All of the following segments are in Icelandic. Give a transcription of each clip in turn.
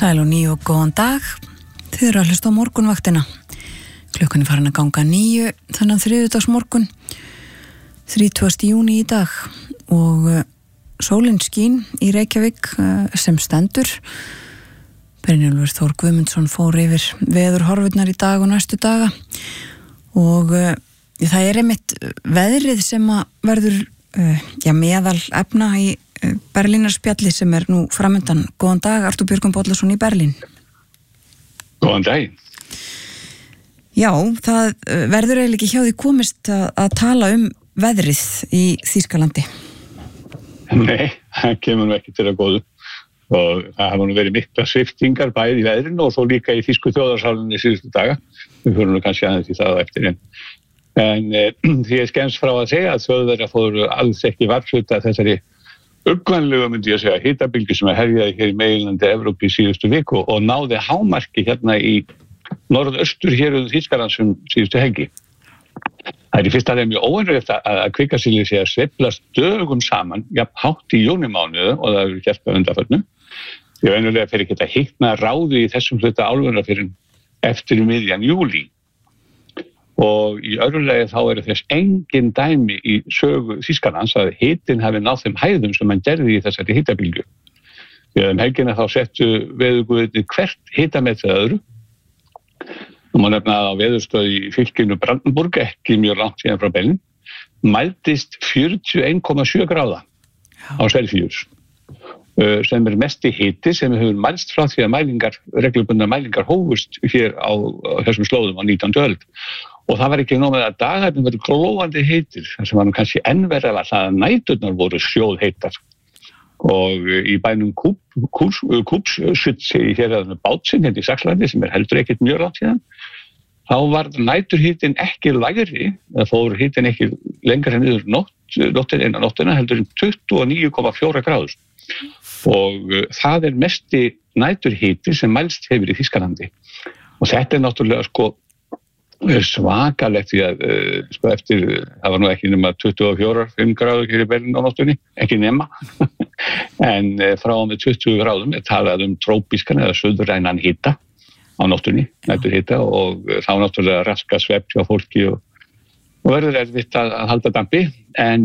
Sæl og nýju og góðan dag. Þið eru að hlusta á morgunvaktina. Klukkan farin að ganga 9 þannig þriðjudagsmorgun 30. júní í dag og sólin skín í Reykjavík sem stendur. Brynjólfur Þór Guðmundsson fór yfir veðurhorfurnar í dag og næstu daga og það er einmitt veðrið sem að verður meðal efna í Berlínarspjalli sem er nú framundan. Góðan dag, Artúr Björgvin Bollason í Berlín. Góðan dag. Já, það verður eiginlega ekki hjá því komist að tala veðrið í Þýskalandi. Nei, það kemur nú ekki til að góðu og það hafa nú verið mikla sviptingar bæði í veðrinu og svo líka í þýsku þjóðarsálinni síðustu daga. Við fyrir nú kannski aðeins í það á eftir en því ég skemmst frá að segja að Þjóðverjar fóru alls ekki varðhluta þessari uggvænlegu myndi ég að segja hitabylgju sem herjaði hér í meginlandi Evrópu í síðustu viku og náði hámarki hérna í norðaustur héruð Þýskalands síðustu helgi. Það í fyrsta leið mjög óvenjulegt að kvikasilfur sé að sveiflast dögum saman jafn hátt í júnímánuði og það hefur gert að undanförnum. Því venjulega fer ekki að hitna ráði í þessum hluta álfunnar fyrir eftir miðjan júlí. Og í öðru lagi þá þess engin dæmi í sögu Þýskalands að hitinn hafi náð þeim hæðum sem hann gerði í þessari hitabylgju. Því að helgina þá settu veðurguðirnir hvert hitametið öðru. Má nefna að á veðurstöð í fylkinu Brandenburg, ekki mjög langt síðan frá Berlín, mældist 41,7 gráða á Celsius, sem mesti hiti sem hefur mælst frá því að reglubundnar mælingar hófust hér á þessum slóðum á 19. öld. Og það var ekki nóg með að dagarnir verið glóandi heitir, þar sem var nú kannski enn verið að það að næturnar voru sjóðheitar. Og í bænum Kúpsschütze í héraðinu Bautzen hérna í Saxlandi sem heldur ekkert mjög langt síðan, þá var næturhitinn ekki lægri, það fór hitinn ekki lengra niður nóttina heldur 29,4 gráður. Og það mesti næturhiti sem mælst hefur í Þýskalandi. Og þetta náttúrulega svakalegt því að eftir, það var nú ekki nema 24,5 gráður hér í Berlín á nóttunni, ekki nema en frá og með 20 gráðum talað trópískan eða suðrænan hita á nóttunni, næturhita og þá náttúrulega raska svefn hjá fólki og verður erfitt að halda dampi en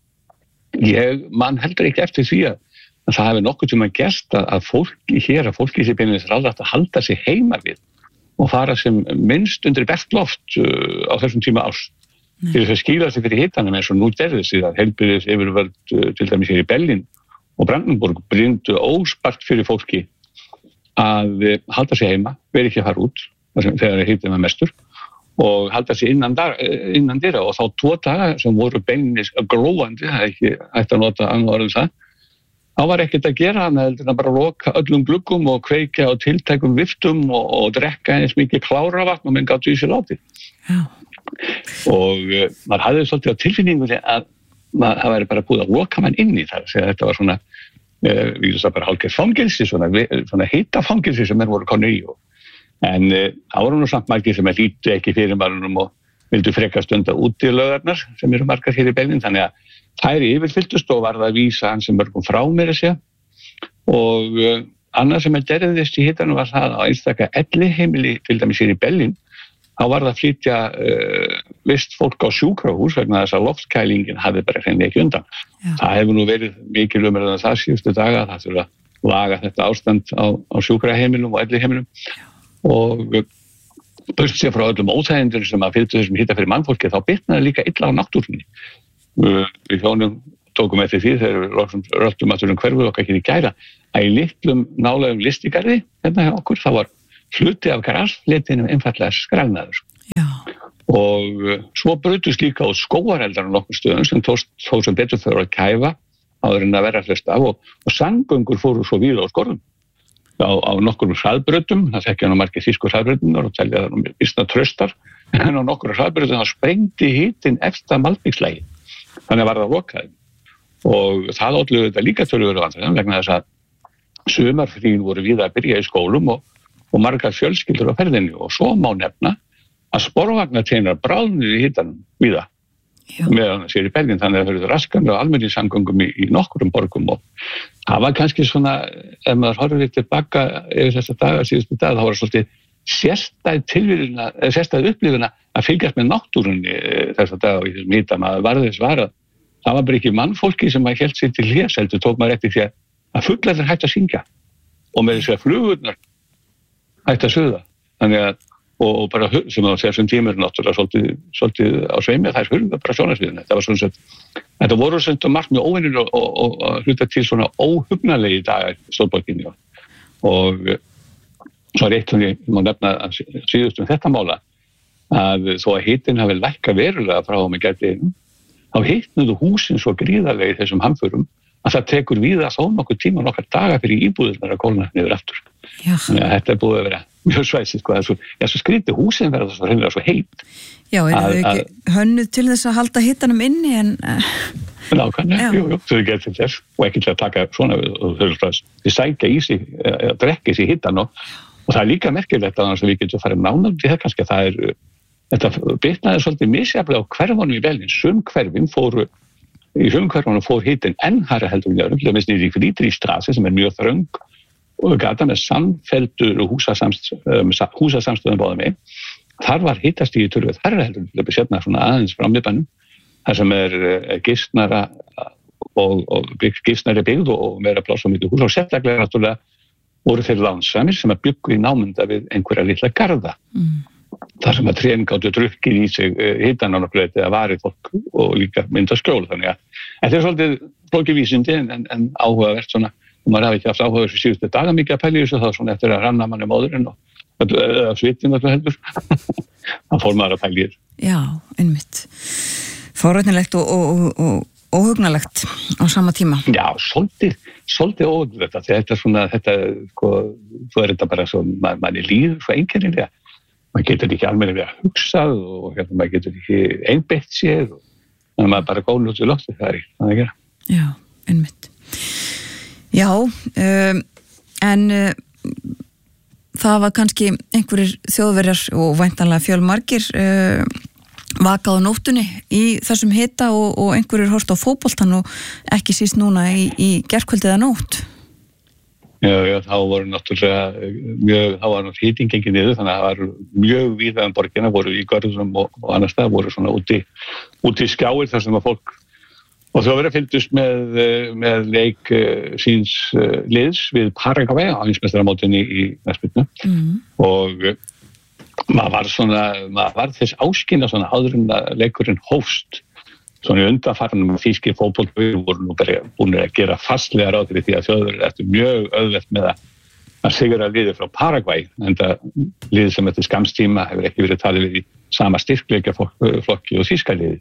ég man heldur ekki eftir því að það hefði nokkuð tíma gerst að fólki sé beinlínis ráðlagt að halda sig heima við og fara sem minnst undir bergloft á þessum tíma árs. Til þess að skýla sig fyrir hitanum eins og nú gerðist því að heilbrigðis yfirvöld til dæmis hér í Berlín og Brandenburg brýndu óspart fyrir fólki að halda sig heima, vera ekki að fara út þegar hitinn var mestur og halda sig innan dyra og þá 2 daga sem voru beinlínis glóandi, það ekki hægt að nota annað orð það, þá var ekkert að gera hann heldur en bara loka öllum gluggum og kveikja á tiltækum viftum og drekka eins mikið kláravatn og menn gátu í sér látið. Já. Og maður hafði svolítið á tilfinningunni að það væri bara búið að loka mann inn í það. Þetta var svona, bara hálfgerð fangelsi, svona heita fangelsi sem voru konur í. En það voru nú samt margir sem lítu ekki fyrir mannum og vildu frekar stunda út í laugarnar sem eru margar hér í Berlín, þannig að þær yfirfylltust og varð að vísa hans sem mörgum frá mér að segja og annað sem gerðist í hitanum var það á einstaka elliheimili til dæmis hér í Berlín þá var það að flytja vist fólk á sjúkrahús vegna þess að loftkælingin hafði bara hreinlega ekki undan. Já. Það hefur nú verið mikil umræða það síðustu daga, það þurfa að laga þetta ástand á sjúkraheimilum og elliheimilum og burt sér frá öllum óþægindur sem að fylgdu þessum hita fyrir mannfólki þá bitnaði líka illa á náttúrunni. Við hjónum tókum eftir því þegar við röltum aftur hverfið okkar hér í gæra að í litlum nálægum listigarði hérna hjá okkur þá var hluti af grasfletinum einfallega skrælnaður. Já. Og svo brutust líka út skógareldar á nokkur stöðum sem þó sem betur þurfa að kæfa áður en að vera flest af og samgöngur fóru svo víða á skorðum. Á nokkur hraðbrautum, það þekkja nú margir þýsku hraðbrautinnar og telja það nú býsna traustar, en á nokkur hraðbrautum þá sprengdi hitinn eftir malbikslægi. Þannig var það lokaði. Og það ollu þetta líka töluverðu vandræðum vegna þess að sumarfríin voru víða að byrja í skólum og margar fjölskyldur á ferðinni og svo má nefna að sporvagnateinar bráðnuðu í hitanum víða. Meðan sér í Berlín, þannig að það verður raskan og almenningssamgöngum í nokkurum borgum og það var kannski svona, ef maður horfir tilbaka yfir þessa daga, síðustu dag, þá var svolítið sérstæð upplifuna að fylgjast með náttúrunni þessa daga í þessum hita. Maður varði þess var að það var bara ekki mannfólki sem maður hélt sér til hlés, heldur tók maður eftir því að fuglarnir hætti að syngja og með þess að flugurnar hætti að suða. Þannig að og bara sem á þessum tímur náttúrulega svolítið á sveimi þær hurfa bara sjónarsviðinu. Það var svona þetta voru svona margt mjög óvinnir og hluta til svona óhugnalegi dagar í stórborginni og svo eitt sem ég má nefna að síðust þetta mála að þó að hitinn hafi lækkað verulega frá með gætiðinum þá hitnuðu húsin svo gríðarlega í þessum hamförum að það tekur víða þó nokkuð tíma nokkar daga fyrir íbúðirnar að kólna niður aftur. Þannig að þetta búið að vera mjög svæsið, sko. Svo skrítið húsin verða svo hreinlega svo heit. Já, þau ekki hönnuð til þess að halda hitanum inni en... Nákvæmlega, jú, þau getur til þess og ekki til að taka svona þau sækja í sig, drekka í sig hitan og það er líka merkilegt að við getum farið nánar til það kannski að þetta bitnaði svolítið misjaflega á hverfunum í Berlín. Í sum hverfunum fór hitinn enn hærra heldur en öðrum, til að minnst í Friedrichstraße sem er mjög þröng og gata með samfelldur og húsasamstöðum báðum með. Þar var hitastigið töluvert hærra heldur til að sérna svona aðeins frammiðbænum, þar sem er gistnara og gistnari byggð og meira pláss á milli húsa og sérstaklega náttúrulega voru þeir lánsamir sem að byggu í námunda við einhverja litla garða. Þar sem að trén gátu drukkið í sig hitan á nokkuð eða varið fólk og líka mynda skjól. Þannig að þetta er svolítið flókið vísindi en áhugavert svona. Og maður hafi ekki haft áhuga þessu síðustu daga mikið að pæla í þessu þá svona eftir að ranna manni móðurinn og svitin og heldur. Þá fór maður að pæla í þessu. Já, einmitt. Forvitnilegt og óhugnalegt á sama tíma. Já, svolítið óhugnalegt. Þetta er svona, svo er þetta bara svo, manni líður svo einkennilega. Maður getur ekki almennilega hugsað og maður getur ekki einbeitt sér og þannig að maður bara góður út í lofti, það er ekki það að gera. Já, einmitt. Já, en það var kannski einhverjir þjóðverjar og væntanlega fjölmargir vakað á nóttunni í þessum hita og einhverjir horft á fótboltan og ekki síst núna í gærkvöldið að nótt. Já, þá voru náttúrulega þá var hitin gengið niður, þannig að það var mjög víða borgina, voru í görðum og annars það voru svona úti skjáir þar sem að fólk og þau verið fylgdust með leik síns liðs við Paraguay á heimsmeistaramótinu í knattspyrnu og maður var þess áskynja svona áður en að leikurinn hófst. Svona í undanfarnum þýskir fótboltar voru nú bara búin að gera fastlega ráð fyrir því að Þjóðverjar eftir mjög auðvelt með að sigra liðið frá Paraguay, en það liðið sem eftir skamstíma hefur ekki verið talið við í sama styrkleika flokki og þýska liðið.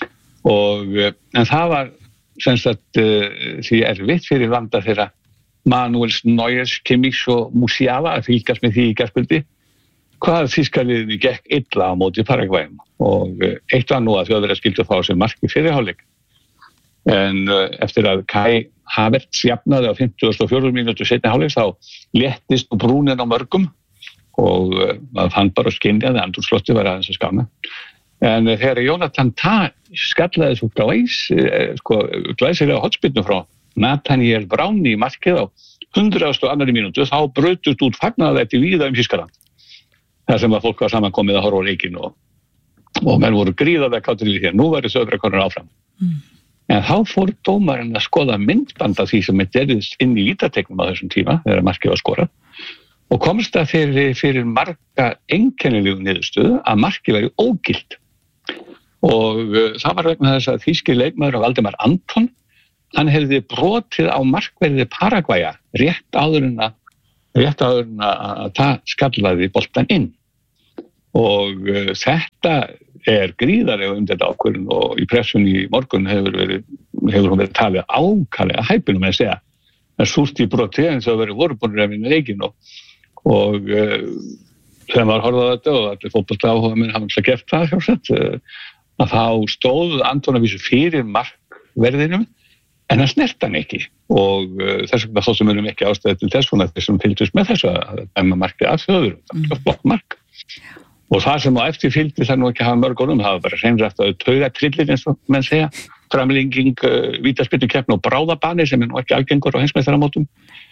En það var sem sagt því erfitt fyrir landa þeirra Manuels Neuers, Kimmich og Musiala að fylgjast með því í gærkvöldi hvað þýska liðið gekk illa á móti Paraguay. Og eitt var nú að Þjóðverjar skildu fá sér mark í fyrri hálfleik. En eftir að Kai Havertz jafnaði á 54 mínútu seinni hálfleik þá léttist og brúnin á mörgum og maður fann bara skynjaði, andrúmsloftið var aðeins að skána. En þegar Jonathan Tah skallaði svo glæsilega hotspyrnu frá Nathaniel Brown í markið á 102. mínútu þá brutust út fagnaðarlæti víða Þýskaland. Það sem að fólk var samankomið að horfa á leikinn og menn voru gríðarlega káttir í því að nú verður Þjóðverjar áfram. En þá fór dómarinn að skoða myndband af því sem gerðist inn í vítateiknum á þessum tíma þegar markið var skorað og komst það fyrir marga einkennilegu niðurstöðu að markið væri ógilt. Og það var vegna þess að þýski leikmaður Valdimar Anton, hann hefði brotið á markverði Paraguaya rétt áður en að það skallaði boltan inn. Og þetta er gríðarlega þetta ákvörðun og í pressunni í morgun hefur hún verið talið ákaflega hæpinum að segja að súrt í broti eins og voru búin að vinna leikinn og þegar maður horfði á þetta og allir fótboltaáhugamenn hafa alltaf gert það sjálfsagt að þá stóð Anton að vísu fyrir markverðinum en hann snert hann ekki og þess vegna þó sem ekki ástæði til þess vegna þessum fylgdust með þessu að dæma markið af Þjóðverjum, það var flott mark. Og það sem á eftir fylgdi það nú ekki að hafa mörg orðum, það var bara hreinrætt að taugatrillir eins og menn segja framlenging vítaspyrnukeppni og bráðabani sem nú ekki algengur á heimsmeistaramótum.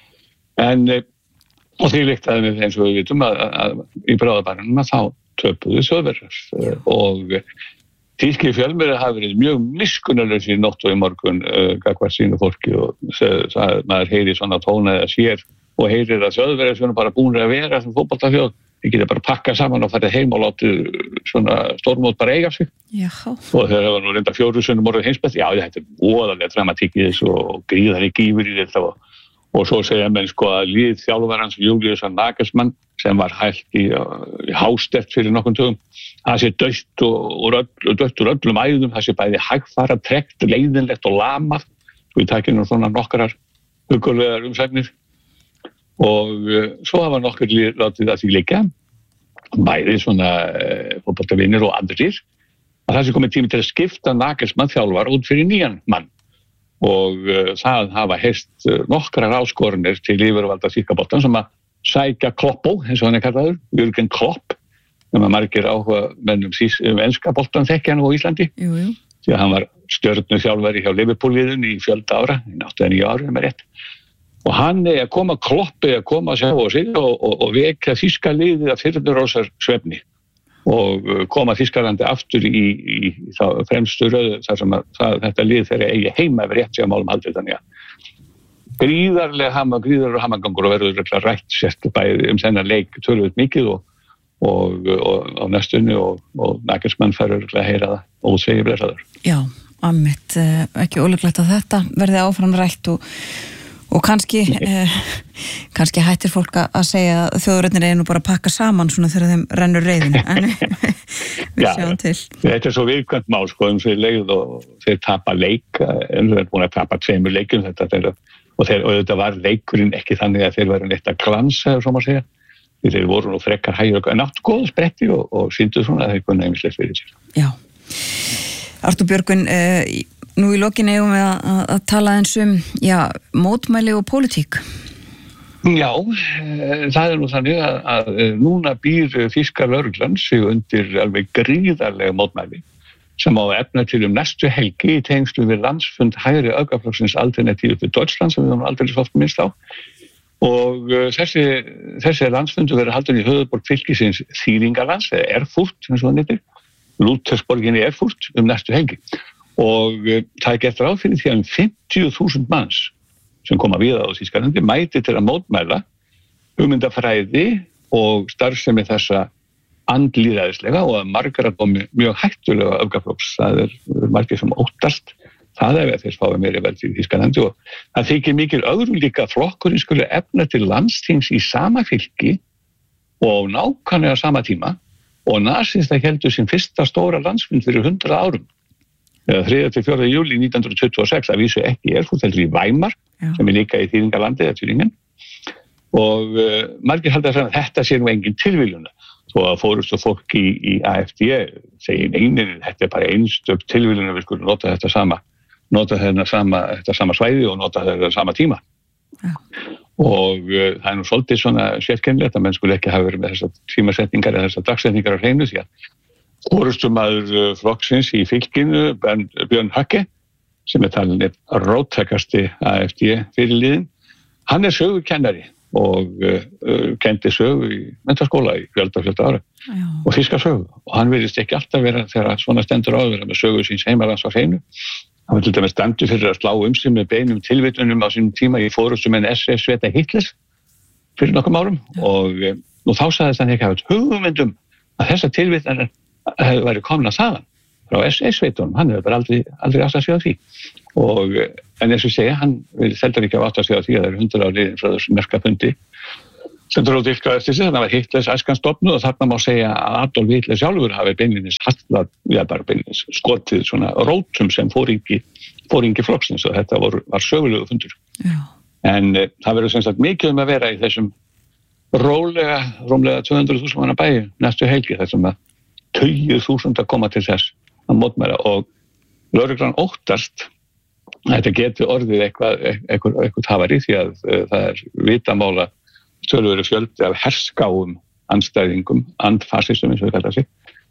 Og því líktaði við eins og við vitum að í bráðabanum þá töpuðu Þjóðverjar og þýskir fjölmiðlar hafa verið mjög miskunnarlausir í nótt og í morgun gagnvart sínu fólki og maður heyrir svona tóna eða sér og heyrir að Þjóðverjar svona bara búin að vera sem fótboltaþjóð. Þið geta bara pakkað saman og farið heim og látið svona stórmót bara eiga sig. Já. Og þegar það var nú reynda 4 sinnum orðið heimsmeisti, já þetta voðalega dramatík í þessu og gríðarleg gífur í þetta og svo segja menn sko að lið þjálfarans Julius Nagelsmann sem var hælt í hástert fyrir nokkrum dögum, það sé dautt úr öllum æðum, það sé bæði hægfara, tregt, leiðinlegt og lamað, svo ég taki nú svona nokkrar huggulegar umsagnir. Og svo hafa nokkur látið að því líka, bæði svona fótboltavinir og aðrir, að það sé komið tími til að skipta Nagelsmann þjálfar út fyrir nýjan mann. Og það hafa heyrst nokkrar áskorunir til yfirvalda þýska boltan sem að sækja Kloppo, eins og hann kallaður, Jürgen Klopp, sem að margir áhuga mennum enska boltan þekkja hann á Íslandi. Jú. Því að hann var stjörnu þjálfari hjá Liverpool-liðinu í fjölda ára, í 8-9 ára, með rétt. Og hann að koma Kloppi að koma að sjá á sig og vekja þýska liðið að fyrnurósar svefni og koma Þýskalandi aftur í þá fremstu röðu þar sem þetta lið þeirra eigi heima yfir rétt sem málum haldið þannig að gríðarlega hamagangur og verður rætt sérst bæði þennan leik tölvöld mikið og á næstunni og Nagelsmann færur að heyra það og segir blessaður. Já, einmitt, ekki ólíklegt að þetta verði áfram rætt og kannski hættir fólk að segja að þjóðurinn nú bara að pakka saman svona þegar þeim rennur reiðinu, en við sjáum til. Þetta svo viðkvæmt mál sko þeir leið og þeir tapa leik en þeir búin að tapa 2 leikum og þetta var leikurinn ekki þannig að þeir væru neitt að glansa svo maður segja, því þeir voru nú frekar hægur en áttu góða spretti og sýndu svona að þeir kunna einmislegt fyrir sér. Já. Artúr Björgvin, nú í lokin eigum við að tala eins mótmæli og pólitík. Já, það nú þannig að núna býr þýska lögreglan sig undir alveg gríðarlega mótmæli sem á efna til næstu helgi í tengslu við landsfund hægri öfgaflokksins Alternative für Deutschland sem við höfum aldrei svo oft minnst á. Og þessi landsfundur verður haldinn í höfuðborg fylkisins Þýringalands, eða Erfurt, eins og það nýttir, Lúthersborginni Erfurt næstu helgi. Og það gert ráð fyrir því að 50.000 manns sem koma við á Þýskalandi mæti til að mótmæla hugmyndafræði og starfsemi þessa andlýðræðislega og margar að mjög hættulega öfgaflokks. Það margir sem óttast það ef þeir fái meiri veld í Þýskalandi og það þykir mikil öðrum líka að flokkurinn skuli efna til landsþings í sama fylki og nákvæmlega sama tíma og nasista heldur sin fyrsta stóra landsfund fyrir 100 árum. 3. til 4. júlí 1926, það vísu ekki Erfurt heldur í Weimar, sem líka í Þýringalandi eða Thüringen. Og margir halda að þetta sé nú engin tilviljun. Svo að fórustu fólk í AfD segir neinin, þetta bara einstök tilviljun að við skulum nota þetta sama svæði og nota þetta sama tíma. Ja. Og það nú svolítið svona sérkennilegt að menn skulle ekki hafa verið með þessar tímasetningar eða þessar dagsetningar á hreinu því að forystumaður flokksins í fylkinu, Björn Höcke, sem talin róttækasti AfD fyrirliðinn, hann sögukennari og kendi sögu í menntaskóla í fjölda ára og þýska sögu. Og hann virðist ekki alltaf vera þegar svona stendur á að vera með sögu síns heimalands á hreinu. Hann var til dæmis dæmdur fyrir að slá sig með beinum tilvitunum á sínum tíma í forystumenn SS-sveta Hitlers fyrir nokkrum árum og nú þá sagðist hann ekki hafa hugmyndum að þessar tilvittanir væri komna þaðan frá SS-sveitunum, hann hefur bara aldrei átt að segja því og en eins og segja, hann heldur ekki átt að segja því að það eru 100 ár liðin frá þessum merkafundi sem dróð dilka eftir sig, þannig að var Hitlers æskan stofnuð og þarna má segja að Adolf Hitler sjálfur hafi beinlínis hastlað, bara beinlínis skotið svona rótum sem fóringi flokksins og þetta var sögulegu fundur. Já. En það verður sem sagt mikið að vera í þessum rúmlega 200.000 manna bæi næstu helgi þessum að 20.000 að koma til þess að mótmæla og lögreglan óttast að þetta geti orðið eitthvað hafari því að það vitamála töluverður fjöldi af herskáum andstæðingum, andfasistum eins og við kalla sig,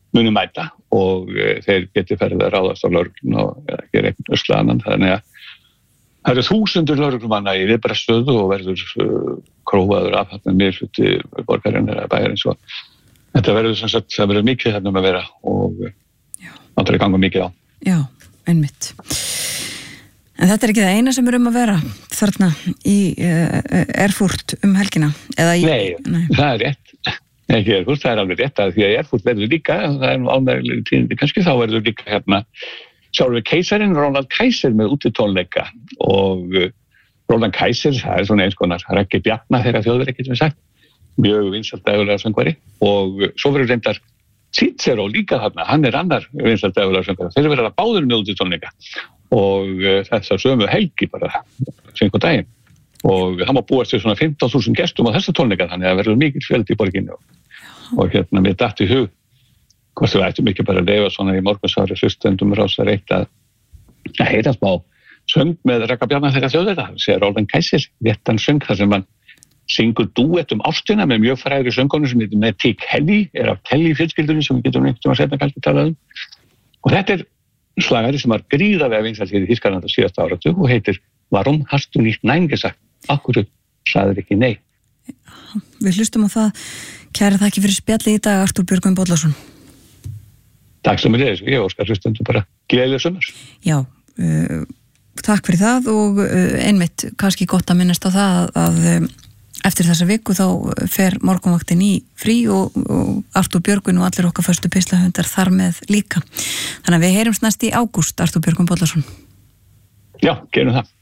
munu mæta og þeir geti ferðið að ráðast á lögregluna og gera einhvern usla annan. Þannig að það eru þúsundir lögreglumanna í viðbragðsstöðu og verður króaður af þarna miðhluti borgarinnar eða bæjarins og þetta verður sem sagt, það verður mikið þarna að vera og það er ganga mikið á. Já, einmitt. En þetta er ekki það eina sem að vera þarna í Erfurt helgina? Nei, það er rétt. Ekki Erfurt, það er alveg rétt að því að Erfurt verður líka, það er ánægileg tíðindi kannski, þá verður líka hérna sjálfur keisarinn Ronald Kaiser með útitónleika og Roland Kaiser, það er svona eins konar Raggi Bjarna þegar Þjóðverja getum við sagt, mjög vinsæll dægulega söngvari og svo verður reyndar Cicero líka þarna, hann er annar vinsæll dægulega söngvari, þeir verður að báður með útitónleika og þessar sömu helgi bara, syngu daginn og það má búast til svona 15.000 gestum á þessa tónleika þannig að það verður mikill fjöldi í borginni og hérna mér datt í hug hvort við ættum ekki bara að leyfa svona í morgunsári hlustendum Rásar 1 að heyra smá söng með Ragga Bjarna þegar Þjóðverja, það sé Roland Kaiser réttan söng þar sem hann syngur dúett ástina með mjög frægri söngkonu sem heitir Nettie Kelly, er af Kelly fjölskyldunni sem við getum einhvern veginn kannski talað og þetta er slagari sem var gríðarlega vinsæll hér í Þýskalandi á síðasta áratug og heitir Warum hast du nicht Nein gesagt? Akkur sagðir ekki nei. Við hlustum á það. Kæra þakki fyrir spjalli í dag, Artúr Björgvin Bollason. Takk sem ég óskar hlustendum bara gleðilega sumars. Já, takk fyrir það og einmitt kannski gott að minnast á það að eftir þessa viku þá fer morgunvaktin í frí og Artúr Björgvin og allir okkar föstu pislahundar þar með líka. Þannig að við heyrumst næst í ágúst, Artúr Björgvin Bollason. Já, gerum það.